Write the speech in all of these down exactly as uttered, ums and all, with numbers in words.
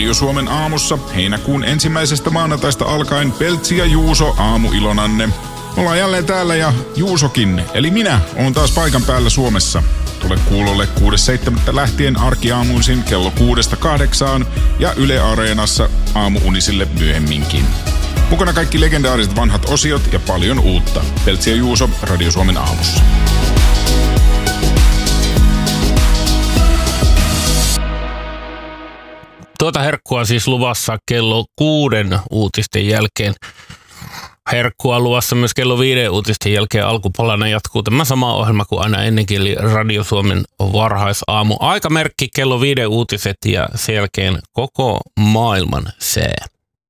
Radio Suomen aamussa heinäkuun ensimmäisestä maanantaista alkaen Peltsi ja Juuso aamuilonanne. Ollaan jälleen täällä ja Juusokin, eli minä, oon taas paikan päällä Suomessa. Tule kuulolle kuudes seitsemättä lähtien arkiaamuisin kello kuudesta kahdeksaan ja Yle Areenassa aamuunisille myöhemminkin. Mukana kaikki legendaariset vanhat osiot ja paljon uutta. Peltsi ja Juuso Radio Suomen aamussa. Tuota herkkua siis luvassa kello kuuden uutisten jälkeen. Herkkua luvassa myös kello viiden uutisten jälkeen. Alkupalana jatkuu tämä sama ohjelma kuin aina ennenkin, eli Radio Suomen varhaisaamu. Aikamerkki kello viiden uutiset ja sen jälkeen koko maailman sää.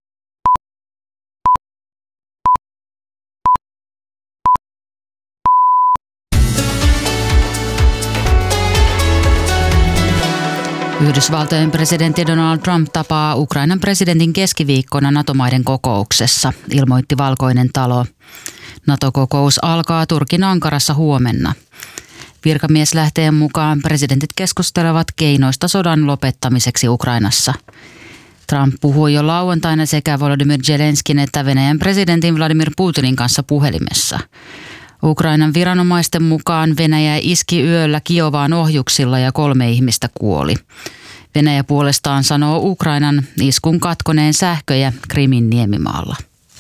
Yhdysvaltojen presidentti Donald Trump tapaa Ukrainan presidentin keskiviikkona NATO-maiden kokouksessa, ilmoitti Valkoinen talo. NATO-kokous alkaa Turkin Ankarassa huomenna. Virkamieslähteen mukaan presidentit keskustelevat keinoista sodan lopettamiseksi Ukrainassa. Trump puhui jo lauantaina sekä Volodymyr Zelenskin että Venäjän presidentin Vladimir Putinin kanssa puhelimessa. Ukrainan viranomaisten mukaan Venäjä iski yöllä Kiovaan ohjuksilla ja kolme ihmistä kuoli. Venäjä puolestaan sanoo Ukrainan iskun katkoneen sähköjä Krimin niemimaalla.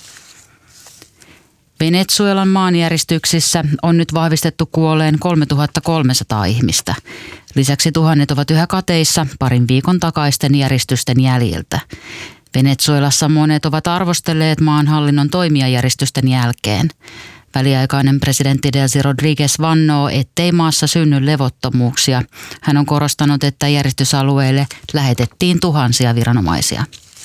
Venezuelan maanjäristyksissä on nyt vahvistettu kuolleen kolmetuhattakolmesataa ihmistä. Lisäksi tuhannet ovat yhä kateissa parin viikon takaisten järjestysten jäljiltä. Venezuelassa monet ovat arvostelleet maan hallinnon toimia järjestysten jälkeen. Väliaikainen presidentti Delcy Rodriguez vannoo, ettei maassa synny levottomuuksia. Hän on korostanut, että järjestysalueelle lähetettiin tuhansia viranomaisia.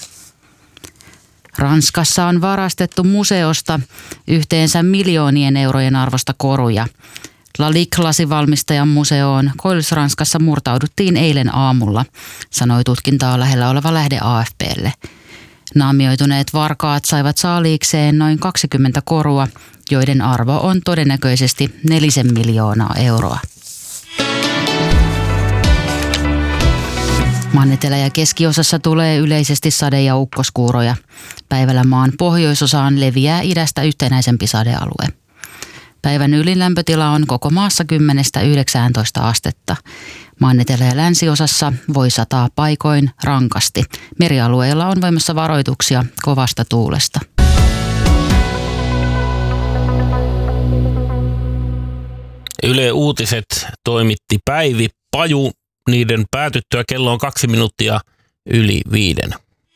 Ranskassa on varastettu museosta yhteensä miljoonien eurojen arvosta koruja. Lalique-lasivalmistajan museoon Koillis-Ranskassa murtauduttiin eilen aamulla, sanoi tutkintaa lähellä oleva lähde A F P:lle. Naamioituneet varkaat saivat saaliikseen noin kaksikymmentä korua, joiden arvo on todennäköisesti nelisen miljoonaa euroa. Mannetelä- ja keskiosassa tulee yleisesti sade- ja ukkoskuuroja. Päivällä maan pohjoisosaan leviää idästä yhtenäisempi sadealue. Päivän ylin lämpötila on koko maassa kymmenestä yhdeksääntoista astetta. Mannetelä- ja länsiosassa voi sataa paikoin rankasti. Merialueilla on voimassa varoituksia kovasta tuulesta. Yle Uutiset toimitti Päivi Paju. Niiden päätyttyä kello on kaksi minuuttia yli viiden.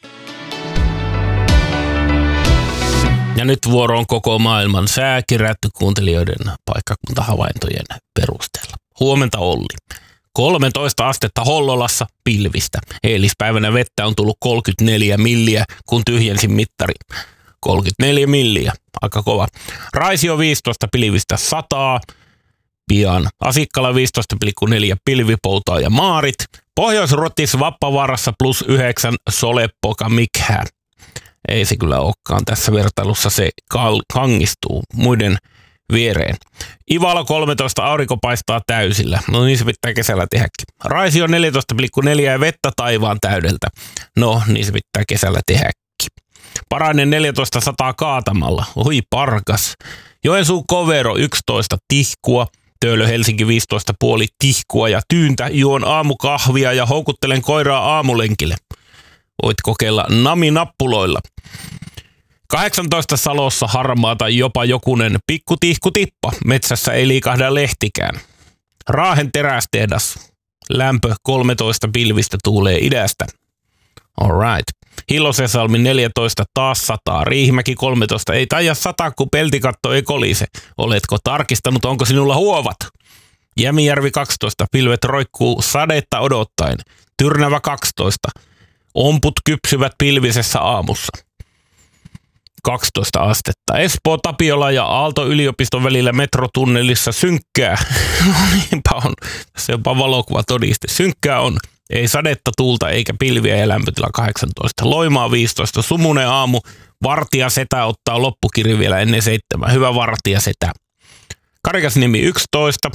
Ja nyt vuoro on koko maailman sää kerätty kuuntelijoiden paikkakuntahavaintojen perusteella. Huomenta Olli. kolmetoista astetta Hollolassa, pilvistä. Eilispäivänä vettä on tullut kolmekymmentäneljä milliä, kun tyhjensin mittari. kolmekymmentäneljä milliä, aika kova. Raisio viisitoista, pilvistä sataa. Pian Asikkala viisitoista pilkku neljä, pilvipoutaa ja maarit. Pohjois-Ruotsissa Vappavaarassa plus yhdeksän, Soleppoka Mikhää. Ei se kyllä olekaan tässä vertailussa, se kal- kangistuu muiden viereen. Ivalo kolmetoista, aurinko paistaa täysillä. No niin se pitää kesällä tehdäkin. Raisio neljätoista pilkku neljä ja vettä taivaan täydeltä. No niin se pitää kesällä tehdäkin. Parainen neljätoista sataa kaatamalla. Oi parkas. Joensuu Kovero yksitoista, tihkua. Töölö Helsinki viisitoista pilkku viisi, tihkua ja tyyntä. Juon aamukahvia ja houkuttelen koiraa aamulenkille. Voit kokeilla Nami-nappuloilla. kahdeksantoista Salossa harmaata jopa jokunen pikku tihku tippa. Metsässä ei liikahda lehtikään. Raahen terästehdas. Lämpö kolmetoista, pilvistä tuulee idästä. Alright. Hillosensalmi neljätoista, taas sataa. Riihimäki kolmetoista, ei taida sataa, kun peltikatto ei kolise. Oletko tarkistanut, onko sinulla huovat? Jämijärvi kaksitoista, pilvet roikkuu sadetta odottaen. Tyrnävä kaksitoista, omput kypsyvät pilvisessä aamussa. kaksitoista astetta. Espoo, Tapiola ja Aalto-yliopiston välillä metrotunnelissa synkkää. No niinpä on. Se on jopa valokuva todiste. Synkkää on. Ei sadetta, tuulta eikä pilviä ja lämpötila kahdeksantoista. Loimaa viisitoista. Sumunen aamu. Vartija setä ottaa loppukiri vielä ennen seitsemän. Hyvä vartija setä. Karikasniemi yksitoista.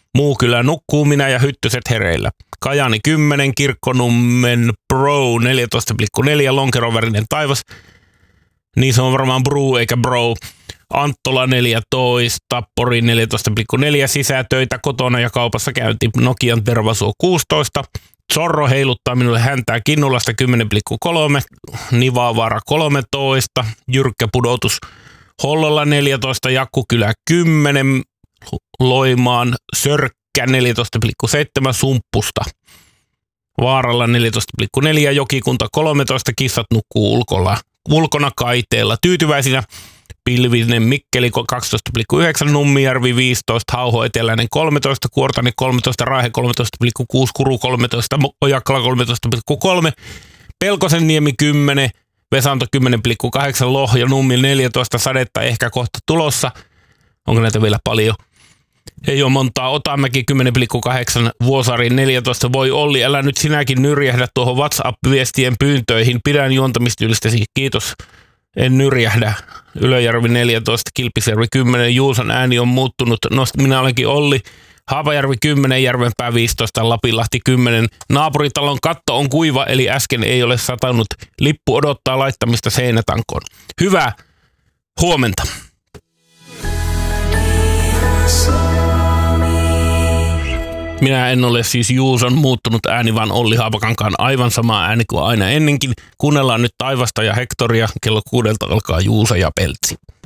Muu kylä nukkuu, minä ja hyttyset hereillä. Kajani kymmenen, Kirkkonummen Bro neljätoista pilkku neljä, lonkerovärinen taivas. Niin se on varmaan Bru eikä Bro. Anttola neljätoista, Pori neljätoista pilkku neljä, sisätöitä kotona ja kaupassa käynti. Nokian Tervasuo kuusitoista. Zorro heiluttaa minulle häntää Kinnulasta kymmenen pilkku kolme, Nivaavaara kolmetoista, jyrkkä pudotus Hollolla neljätoista, Jakkukylä kymmenen, Loimaan Sörkkä neljätoista pilkku seitsemän, Sumppusta Vaaralla neljätoista pilkku neljä, Jokikunta kolmetoista, kissat nukkuu ulkona, ulkona kaiteella tyytyväisinä. Pilvinen Mikkeli kaksitoista pilkku yhdeksän, Nummijärvi viisitoista, Hauho Eteläinen kolmetoista, Kuortani kolmetoista, Raihe kolmetoista pilkku kuusi, Kuru kolmetoista, Ojakkala kolmetoista pilkku kolme, Pelkosen Niemi kymmenen, Vesanto kymmenen pilkku kahdeksan, Lohja Nummi neljätoista, sadetta ehkä kohta tulossa. Onko näitä vielä paljon? Ei ole montaa. Otamäki kymmenen pilkku kahdeksan, Vuosari neljätoista. Voi Olli, älä nyt sinäkin nyrjähdä tuohon WhatsApp-viestien pyyntöihin. Pidän juontamistyylistäsi. Kiitos. En nyrjähdä. Ylöjärvi neljätoista, Kilpisjärvi kymmenen, Juuson ääni on muuttunut. No, minä olenkin Olli. Haapajärvi kymmenen, Järvenpää viisitoista, Lapinlahti kymmenen. Naapuritalon katto on kuiva, eli äsken ei ole satanut. Lippu odottaa laittamista seinätankoon. Hyvää huomenta. Minä en ole siis Juuson muuttunut ääni, vaan Olli Haapakankaan aivan sama ääni kuin aina ennenkin. Kuunnellaan nyt Taivasta ja Hektoria. Kello kuudelta alkaa Juuso ja Peltsi.